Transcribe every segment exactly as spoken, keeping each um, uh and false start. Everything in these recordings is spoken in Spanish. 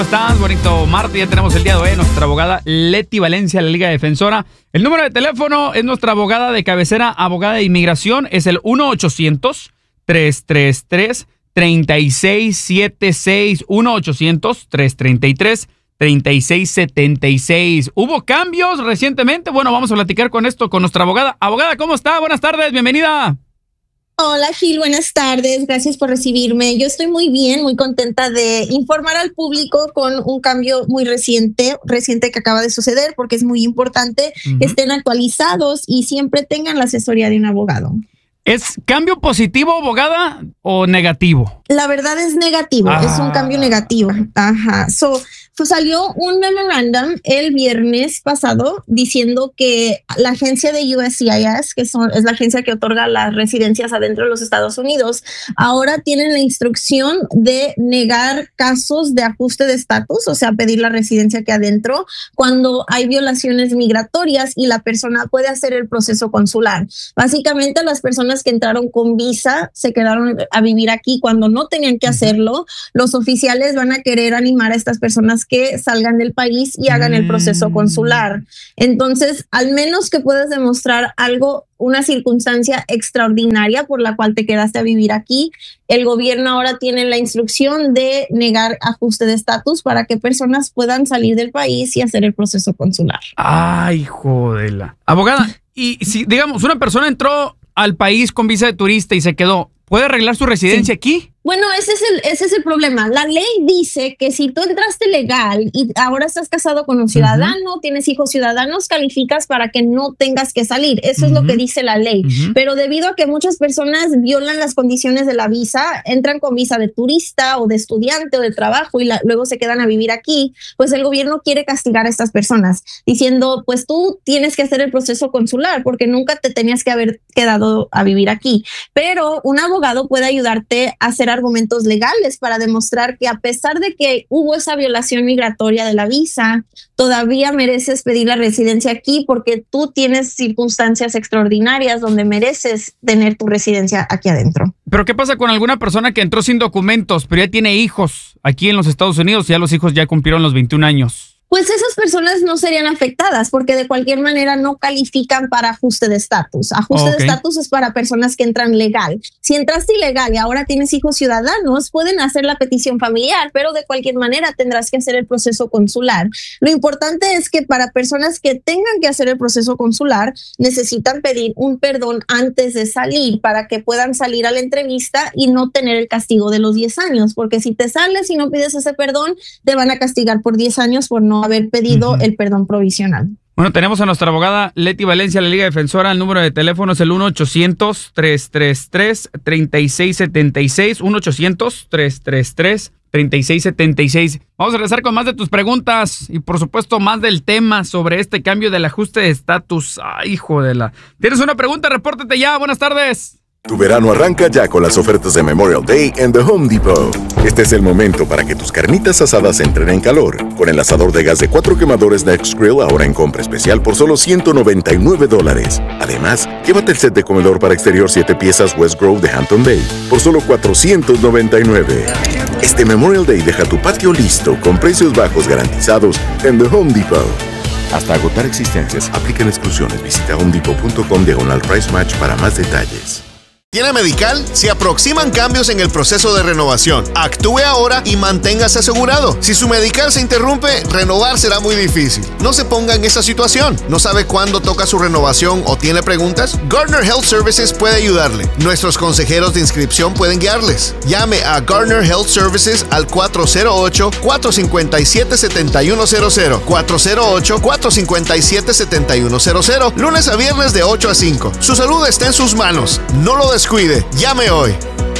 ¿Estás? Bonito martes, ya tenemos el día de hoy nuestra abogada Leti Valencia, la Liga Defensora. El número de teléfono es nuestra abogada de cabecera, abogada de inmigración, es el uno ochocientos, tres tres tres, tres seis siete seis, uno ochocientos, tres tres tres, tres seis siete seis. ¿Hubo cambios recientemente? Bueno, vamos a platicar con esto con nuestra abogada. Abogada, ¿cómo está? Buenas tardes, bienvenida. Hola Gil, buenas tardes, gracias por recibirme. Yo estoy muy bien, muy contenta de informar al público con un cambio muy reciente, reciente que acaba de suceder, porque es muy importante uh-huh. que estén actualizados y siempre tengan la asesoría de un abogado. ¿Es cambio positivo, abogada, o negativo? La verdad es negativo, ah. es un cambio negativo. Ajá. So, so salió un memorándum el viernes pasado diciendo que la agencia de U S C I S, que son, es la agencia que otorga las residencias adentro de los Estados Unidos, ahora tienen la instrucción de negar casos de ajuste de estatus, o sea, pedir la residencia aquí adentro, cuando hay violaciones migratorias y la persona puede hacer el proceso consular. Básicamente, las personas que entraron con visa se quedaron a vivir aquí cuando no tenían que hacerlo. Los oficiales van a querer animar a estas personas que salgan del país y hagan el proceso consular. Entonces, al menos que puedas demostrar algo, una circunstancia extraordinaria por la cual te quedaste a vivir aquí, el gobierno ahora tiene la instrucción de negar ajuste de estatus para que personas puedan salir del país y hacer el proceso consular. Ay, jodela. Abogada, y si, digamos, una persona entró al país con visa de turista y se quedó, ¿puede arreglar su residencia sí. aquí? Bueno, ese es, el, ese es el problema. La ley dice que si tú entraste legal y ahora estás casado con un ciudadano, uh-huh. tienes hijos ciudadanos, calificas para que no tengas que salir. Eso uh-huh. es lo que dice la ley. Uh-huh. Pero debido a que muchas personas violan las condiciones de la visa, entran con visa de turista o de estudiante o de trabajo y la, luego se quedan a vivir aquí, pues el gobierno quiere castigar a estas personas diciendo, pues tú tienes que hacer el proceso consular porque nunca te tenías que haber quedado a vivir aquí. Pero un abogado puede ayudarte a hacer argumentos legales para demostrar que a pesar de que hubo esa violación migratoria de la visa, todavía mereces pedir la residencia aquí porque tú tienes circunstancias extraordinarias donde mereces tener tu residencia aquí adentro. ¿Pero qué pasa con alguna persona que entró sin documentos, pero ya tiene hijos aquí en los Estados Unidos y ya los hijos ya cumplieron los veintiún años? Pues esas personas no serían afectadas porque de cualquier manera no califican para ajuste de estatus. Ajuste okay. de estatus es para personas que entran legal. Si entraste ilegal y ahora tienes hijos ciudadanos, pueden hacer la petición familiar, pero de cualquier manera tendrás que hacer el proceso consular. Lo importante es que para personas que tengan que hacer el proceso consular, necesitan pedir un perdón antes de salir para que puedan salir a la entrevista y no tener el castigo de los diez años, porque si te sales y no pides ese perdón, te van a castigar por diez años por no haber pedido uh-huh. el perdón provisional. Bueno, tenemos a nuestra abogada Leti Valencia, la Liga Defensora. El número de teléfono es el uno ochocientos, tres tres tres, tres seis siete seis, uno ochocientos, tres tres tres, tres seis siete seis. Vamos a regresar con más de tus preguntas y por supuesto más del tema sobre este cambio del ajuste de estatus. Ay, hijo de la... ¿Tienes una pregunta? Repórtate ya. Buenas tardes. Tu verano arranca ya con las ofertas de Memorial Day en The Home Depot. Este es el momento para que tus carnitas asadas entren en calor. Con el asador de gas de cuatro quemadores Next Grill ahora en compra especial por solo ciento noventa y nueve dólares. Además, llévate el set de comedor para exterior siete piezas West Grove de Hampton Bay por solo cuatrocientos noventa y nueve. Este Memorial Day deja tu patio listo con precios bajos garantizados en The Home Depot. Hasta agotar existencias, aplican exclusiones. Visita homedepot punto com diagonal price match para más detalles. ¿Tiene Medical? Se aproximan cambios en el proceso de renovación. Actúe ahora y manténgase asegurado. Si su Medical se interrumpe, renovar será muy difícil. No se ponga en esa situación. ¿No sabe cuándo toca su renovación o tiene preguntas? Gardner Health Services puede ayudarle. Nuestros consejeros de inscripción pueden guiarles. Llame a Gardner Health Services al cuatro cero ocho, cuatro cinco siete, siete uno cero cero. cuatro cero ocho, cuatro cinco siete, siete uno cero cero. Lunes a viernes de ocho a cinco. Su salud está en sus manos. No lo descuide. Llame hoy.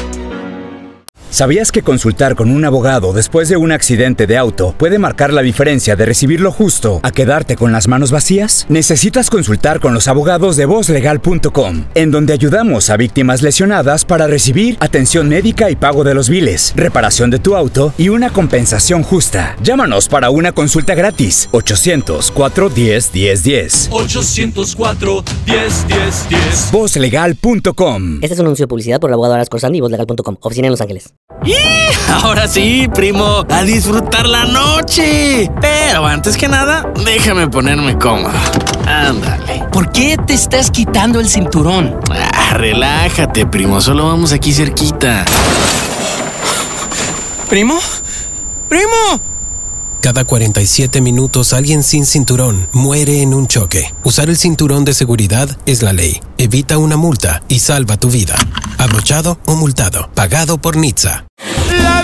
¿Sabías que consultar con un abogado después de un accidente de auto puede marcar la diferencia de recibir lo justo a quedarte con las manos vacías? Necesitas consultar con los abogados de voz legal punto com, en donde ayudamos a víctimas lesionadas para recibir atención médica y pago de los biles, reparación de tu auto y una compensación justa. Llámanos para una consulta gratis. ochocientos, cuatro uno cero, uno cero uno cero. ochocientos cuatro, diez, diez, diez. voz legal punto com. Este es un anuncio de publicidad por el abogado Aras Corsandi y voz legal punto com. Oficina en Los Ángeles. Y ahora sí, primo, a disfrutar la noche. Pero antes que nada, déjame ponerme cómodo. Ándale. ¿Por qué te estás quitando el cinturón? Ah, relájate, primo, solo vamos aquí cerquita. ¿Primo? ¡Primo! Cada cuarenta y siete minutos alguien sin cinturón muere en un choque. Usar el cinturón de seguridad es la ley. Evita una multa y salva tu vida. Abrochado o multado. Pagado por N H T S A.